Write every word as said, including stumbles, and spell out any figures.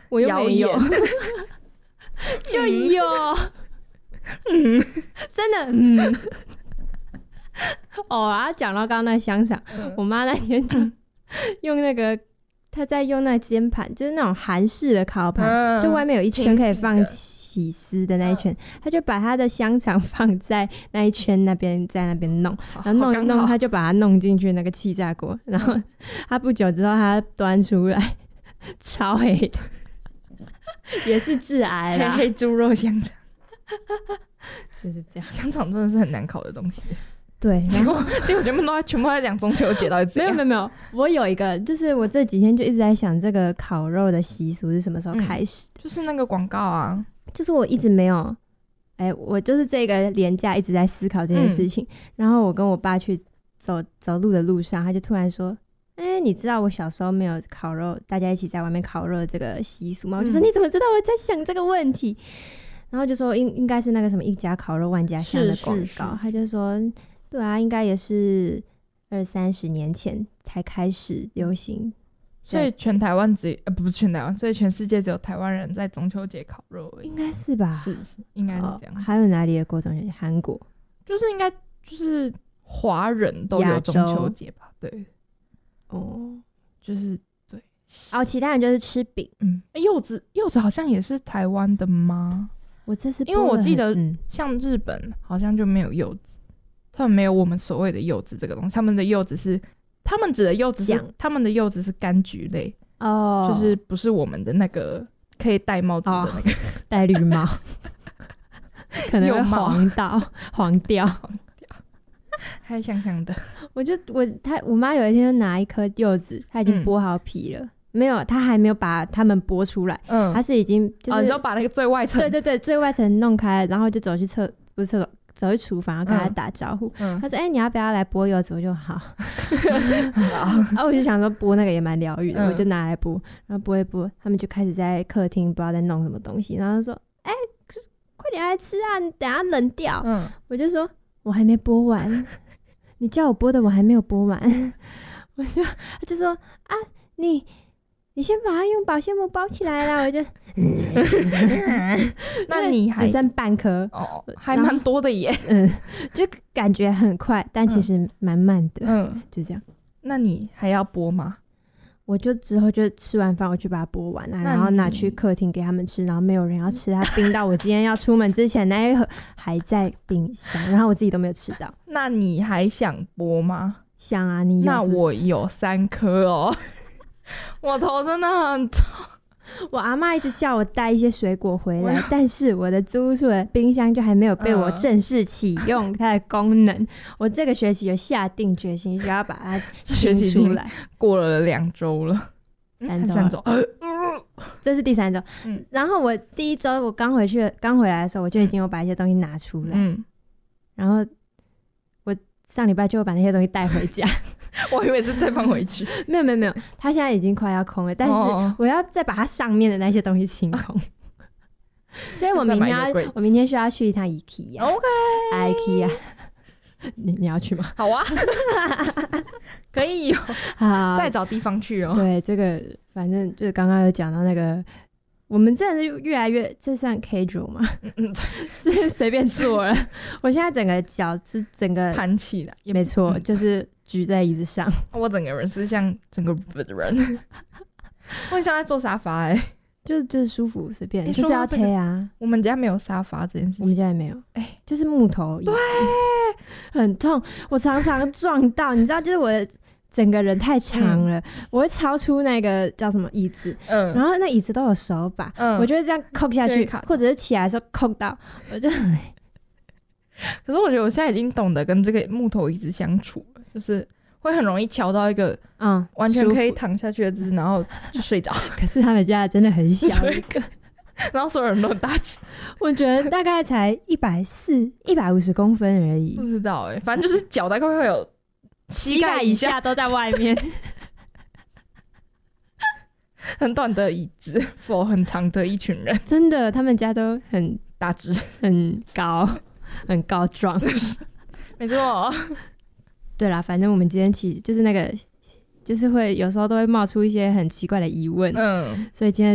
我又没有就有嗯真的嗯哦，然后讲到刚刚那香肠、嗯、我妈那天就用那个她在用那煎盘，就是那种韩式的烤盘、嗯、就外面有一圈可以放起司的那一圈，她、嗯、就把她的香肠放在那一圈那边，在那边弄，然后弄一弄她就把它弄进去那个气炸锅，然后她不久之后她端出来超黑的也是致癌啦， 黑黑猪肉香肠就是这样。 香肠真的是很难烤的东西。 对， 结果结果全部都在全部在讲中秋节到底怎样？ 没有没有没有，我有一个，就是我这几天就一直在想这个烤肉的习俗是什么时候开始、 嗯、就是那个广告啊， 就是我一直没有，哎、欸，我就是这个连假一直在思考这件事情、嗯、然后我跟我爸去走走路的路上，他就突然说，哎、欸，你知道我小时候没有烤肉，大家一起在外面烤肉的这个习俗吗？我就说、嗯、你怎么知道我在想这个问题？然后就说应应该是那个什么一家烤肉万家香的广告，他就说对啊，应该也是二三十年前才开始流行， 所以全台湾只呃不是全台湾，所以全世界只有台湾人在中秋节烤肉而已， 应该是吧？ 是是，应该是这样、哦。 还有哪里的过中秋节？韩国就是应该就是华人都有中秋节吧？对，哦，就是对哦，其他人就是吃饼。 嗯，柚子柚子好像也是台湾的吗？ 我这次因为我记得像日本好像就没有柚子。他们没有我们所谓的柚子这个东西，他们的柚子是他们指的柚子是他们的柚子是柑橘类哦，就是不是我们的那个可以戴帽子的那个、哦、 戴绿帽可能会黄到黄掉黄掉还香香的。 我就我他我妈有一天就拿一颗柚子，她已经剥好皮了、嗯、没有，她还没有把它们剥出来，嗯，她是已经就是、 哦、你就把那个最外层， 对对对，最外层弄开，然后就走去厕不是厕所走去厨房，然后跟他打招呼。嗯、他说：“哎、欸，你要不要来剥柚子？”我就好。然后我就想说剥那个也蛮疗愈的、嗯，我就拿来剥，然后剥一剥，他们就开始在客厅不知道在弄什么东西，然后说：“哎、欸，快点来吃啊，你等一下冷掉。嗯”我就说：“我还没剥完，你叫我剥的我还没有剥完。”我就他就说：“啊，你。”你先把它用保鲜膜包起来啦，我就那你还只剩半颗哦，还蛮多的耶。 嗯，就感觉很快，但其实蛮慢的。嗯，就这样。 那你还要剥吗？ 我就之后就吃完饭我去把它剥完了，然后拿去客厅给他们吃，然后没有人要吃，它冰到我今天要出门之前那一盒还在冰箱，然后我自己都没有吃到。 那你还想剥吗？ 想啊，你有是不是？ 那我有三颗哦。我头真的很痛， 我阿嬷一直叫我带一些水果回来，但是我的租屋处的冰箱就还没有被我正式启用它的功能、嗯、我这个学期有下定决心需要把它清出来。 过了两周了， 三周三周、呃、 这是第三周、嗯、然后我第一周我刚回去刚回来的时候我就已经有把一些东西拿出来、嗯、然后我上礼拜就把那些东西带回家我以为是再放回去没有没有没有，它现在已经快要空了，但是我要再把它上面的那些东西清空、哦、所以我明天要我明天需要去一趟 IKEA OK IKEA 你, 你要去吗？ 好啊可以哦，好，再找地方去哦。 对，这个反正就是刚刚有讲到那个我们真的是越来越，这算 casual 吗？嗯，这是随便做了我现在整个脚是整个盘起来， 没错、嗯、就是举在椅子上， 我整个人是像整个的人我很像在坐沙发哎、欸， 就就是舒服随便、欸、就是要推啊、 這個、我们家没有沙发这件事情， 我们家也没有哎、欸，就是木头椅子，对，很痛，我常常撞到你知道就是我的整个人太长了、嗯、我会超出那个叫什么椅子、嗯、然后那椅子都有手把、嗯、我就会这样扣下去或者是起来的时候扣到我就可是我觉得我现在已经懂得跟这个木头椅子相处了，就是会很容易瞧到一个嗯完全可以躺下去的姿势，然后就睡着可是他们家真的很小一个然后所有人都很大只我觉得大概才一百四一百五十公分而已， 不知道哎、欸，反正就是脚大概会有膝盖以下都在外面很短的椅子 for 很长的一群人， 真的他们家都很大只很高很高壮没错对啦，反正我们今天其实就是那个就是会有时候都会冒出一些很奇怪的疑问，嗯，所以今天